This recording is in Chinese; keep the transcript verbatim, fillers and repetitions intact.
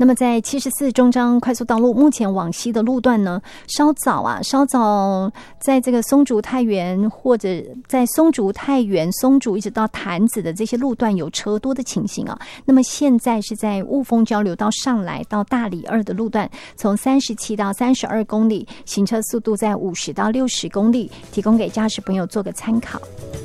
那么在七十四中彰快速道路目前往西的路段呢，稍早啊，稍早在这个松竹太原或者在松竹太原、松竹一直到潭子的这些路段有车多的情形啊。那么现在是在雾峰交流道上来到大里二的路段，从三十七到三十二公里，行车速度在五十到六十公里，提供给驾驶朋友做个参考。